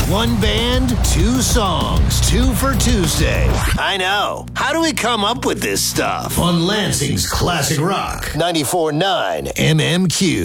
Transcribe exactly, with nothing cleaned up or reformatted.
One band, two songs, two for Tuesday. I know. How do we come up with this stuff? On Lansing's Classic Rock. ninety-four point nine M M Q.